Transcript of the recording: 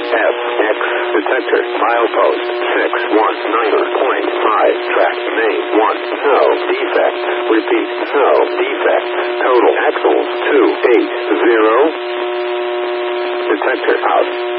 FX. Detector. Milepost 619.5. Track name 1. No defect. Repeat. No defect. Total axles 280. Detector out.